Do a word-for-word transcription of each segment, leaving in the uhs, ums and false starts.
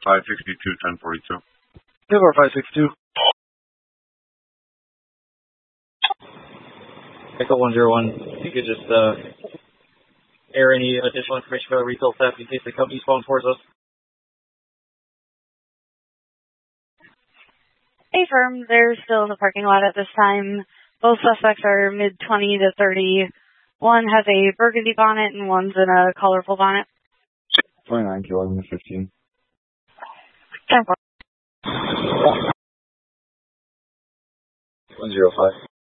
five sixty-two, ten forty-two. Tower five sixty-two. Echo one zero one, you could just uh, air any additional information about retail theft in case the company's phone towards us. Affirm, they're still in the parking lot at this time. Both suspects are mid twenty to thirty. One has a burgundy bonnet and one's in a colorful bonnet. twenty-nine, eleven, fifteen. ten four. one zero five.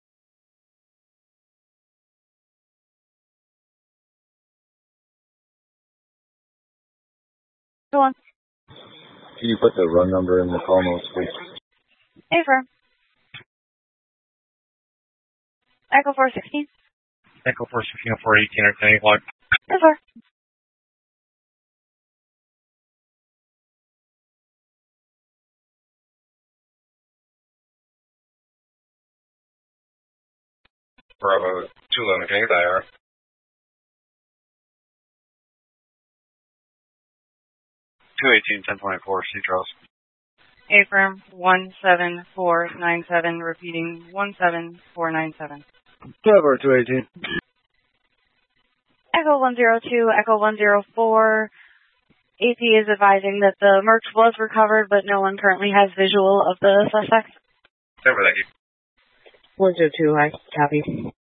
Go on. Can you put the run number in the call notes, please? Affirm. Echo four sixteen. Echo four sixteen, four eighteen, or ten eight log. ten four. Bravo, two eleven, can I get the I R? two eighteen, ten twenty-four, C Charles. Affirm, one seven four nine seven, repeating one seven four nine seven. Tower two eighteen. Echo one zero two, Echo one zero four. A P is advising that the merch was recovered, but no one currently has visual of the suspect. Never, thank you. one zero two, I copy.